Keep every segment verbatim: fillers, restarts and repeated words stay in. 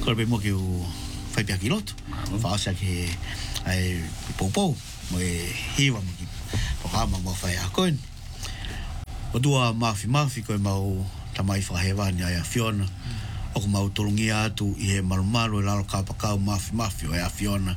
ko be mo ki u fai pia kilot fa sa ki ai popo mo e hiwa mo ki programa mo fai a koin o dua mafi mafi ko mau tamai fa hewa ni ai Fiona o mau tolungia atu i he malumalu e lalo kapakau mafi mafi o e a Fiona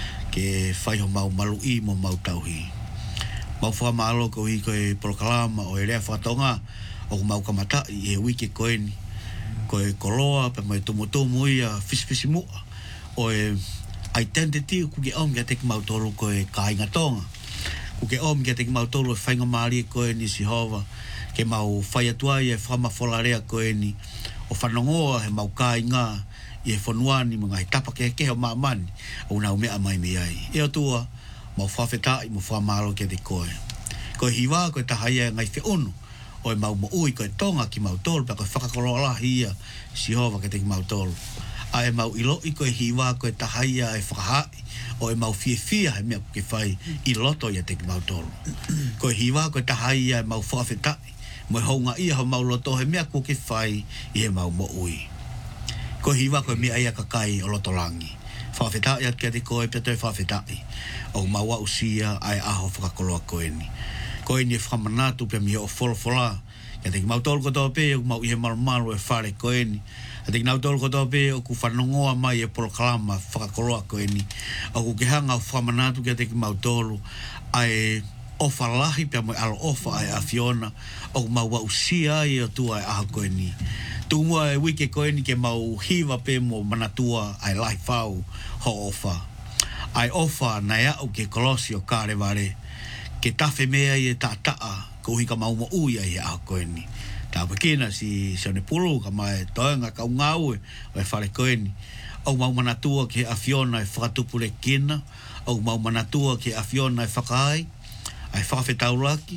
ke fai ho mau malu i mo mau tauhi mau fa malo ko i ko e programa o e rea fatonga o mau kamata i e wiki koini ko e koloa pe mai tumu tumu ia fisifisi mua o e identity ku ke om ke te mau tolu ko e kainga tonga ku ke om ke te mau tolu e whainga maari ko e ni Sihova ke mau whai atua i e whama wholarea ko e ni o whanongoa he mau kainga i e whanuani mga he tapa ke ke o maamani o nau mea mai me ai e o tua mau whawhetai mo whamaro ke te koe ko e hiwa ko e tahaia ngai whiunu o e mau mo ui ko e tonga ki mau tolu pa ko e whakakorola hia Sihova ke te mau tolu a e mau ilo i ko e hiwa ko e tahaia e whakahai o e mau fie fia he mea ke whai i loto i a te mau tolu ko e hiwa ko e tahaia e mau whawhetai mo e honga ia ho mau loto he mea ko ke whai i he mau mo ui ko e hiwa ko e mea ia kakai o loto langi whawhetai at ke te koe peto e whawhetai o mau a usia ai aho whakakoloa ko e ni ko e ni whamanatu pe mi o wholofola ya te mau tolu koto pe o mau i he marumaru e whare ko e ni ya te mau tolu koto pe o ku whanongoa mai e polokalama whakakoloa ko e ni o ku ke hanga o whamanatu ke te mau tolu ai ofa lahi pe mo alo ofa ai a Fiona o mau wa usia i o tua ai aho ko e ni tumua e wike ko e ni ke mau hiva pe mo manatua ai lai whau ho ofa ai ofa na ia o ke kolosi o kare vare ke tafe mea i e tataa ko hika mau mo uia i a koe ni. Tā pakina si sione pulu ka mai toenga ka ungau e e whare koe ni. Au mau manatua ke a Fiona e whakatupule kina, au mau manatua ke a Fiona e whakai, ai whakawhetauraki,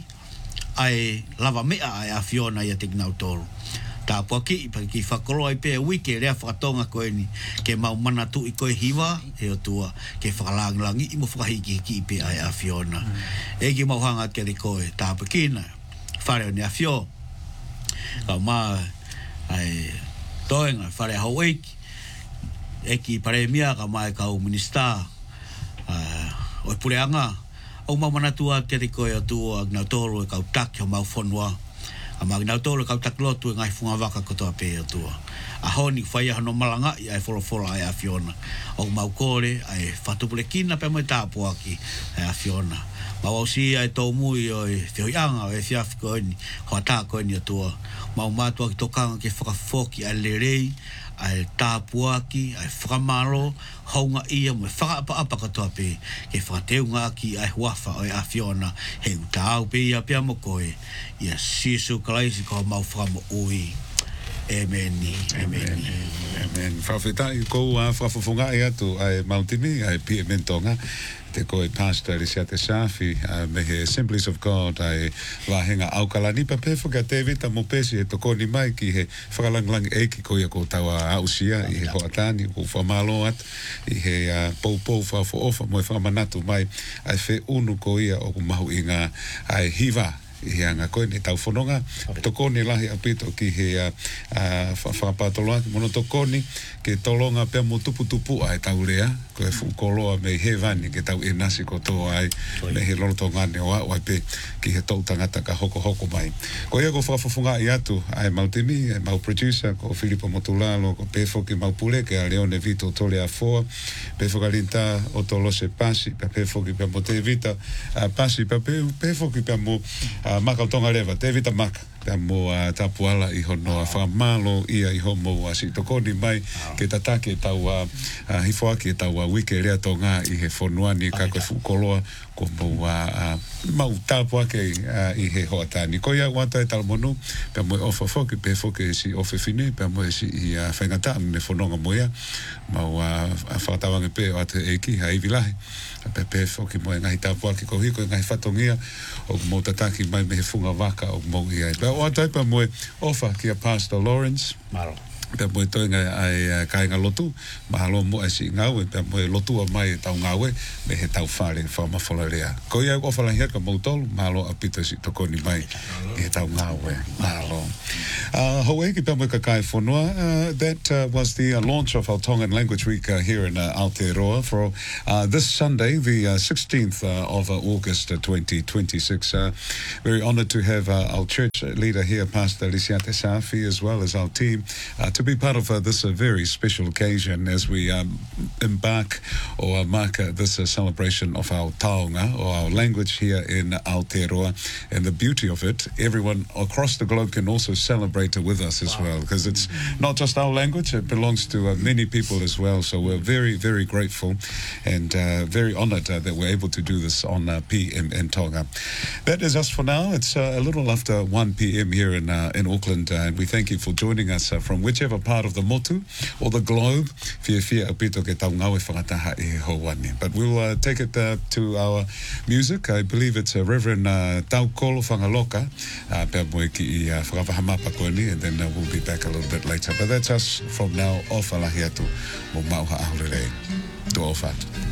ai lava mea ai a Fiona i a te gnau tolu. Tā puaki, pa ki whakoro ai pēr wike rea whakatonga koe ni, ke mau manatu i koe hiwa, e o tua, ke whakalangilangi, i mo whakahiki ki i pē ai a Fiona. Mm. E ki mau hanga ke re koe, tā pakina, whare o ni a Fio, ka mā, ai, toenga, whare hau eiki, eki pare mia ka mai kau minista, uh, o e pureanga, au mau manatua ke re koe o tua, gnau tolu e kau taki o mau whanua, a magnau tolo kau taklotu ngai funga waka kotoa pe tua a honi fai hano malanga i ai folo folo ai a Fiona o mau kore ai fatupule kina pe mo tapu aki ai a Fiona mau si ai to mui o e fianga o e fiaf ko ni ho ta ko ni tua mau matua ki tokanga ke whakafoki ai lerei ai tapu aki ai whakamaro haunga ia mo whakapa apa katoa pe ke whakateunga aki ai huafa o e a Fiona he utau pe ia pia mo koe ia sisu kalaisi ko mau whakamo ui Amen. Amen. Amen. Whawhetai ko a whawhafunga e atu ai Mautimi ai Pia Mentonga te koe pastor i sia te safi me he Assemblies of God ai wahenga aukalani pa pe whaka te vita mo pesi e toko ni mai ki he whakalanglang eiki ko ia ko tawa ausia i he hoatani ko whamalo at i he pou pou whawho ofa mo e whamanatu mai ai whe unu ko ia o kumahu i ngā ai hiva i anga koe ni tau whanonga toko ni lahi apito ki he whapatoloa ki mono toko ni ke tolonga pia mo tupu tupu ai tau rea koe fukoloa me he vani ke tau e nasi ko tō ai me he loloto ngane o au ai pe ki he tau tangata ka hoko hoko mai ko ia ko whafafunga i atu ai Mautimi ai mau producer ko Filipo Motulalo ko pefo ki mau pule ke a Leone Vito tole a foa pefo ka linta o tolose pasi pe pefo ki pia mo te vita pasi pe pefo ki pia mo maka tonga leva te vita maka pia mo tapuala i hono a whamalo ia i homo a si tokoni mai ke tatake tau a hifoaki tau a wike rea tonga i he whonuani ka koe fukoloa ko mo a mau tapuake i he hoatani ko ia wanta e talmonu pia mo e ofa foki pe foki si ofe fine pia mo e si i a whaingata me whanonga mo ia mau a whakatawange pe o ate eiki ha iwilahi pe pe foki mo e ngahi tapuake ko hiko e ngahi whatongia o mo tataki mai me he funga waka o mo ia pia o atai pia mo e ofa ki a Pastor Lawrence Maro Pea moe toinga ai kainga lotu, mahalo mo e si ngau, pea moe lotu a mai tau ngau e, me he tau whare wha mawhalarea. Ko iau ofala hea ka mautolu, mahalo a pita si tokoni mai, he tau ngau e, mahalo. Uh, Hawaii ki pea moe ka kai whanua, uh, that uh, was the uh, launch of our Tongan Language Week uh, here in uh, Aotearoa for uh, this Sunday, the uh, sixteenth uh, of uh, August uh, twenty twenty-six. Uh, very honoured to have uh, our church leader here, Pastor Lisiate Safi, as well as our team, uh, to be part of uh, this uh, very special occasion as we um, embark or uh, mark uh, this uh, celebration of our taonga, or our language here in Aotearoa. And the beauty of it, everyone across the globe can also celebrate it with us as wow. well, because it's not just our language, it belongs to uh, many people as well. So we're very, very grateful and uh, very honoured uh, that we're able to do this on uh, P M N Tonga. That is us for now. It's uh, a little after one p m here in uh, in Auckland, uh, and we thank you for joining us uh, from whichever part of the motu or the globe. Fia fia apito ke tau ngau e whakataha e Hawani. But we'll uh, take it uh, to our music. I believe it's uh, Reverend uh, Tau Kolo Whangaloka, uh, pea moe ki i uh, whakawahamapa koni, and then uh, we'll be back a little bit later. But that's us from now off alahi atu mo mauha ahurere. To all fat.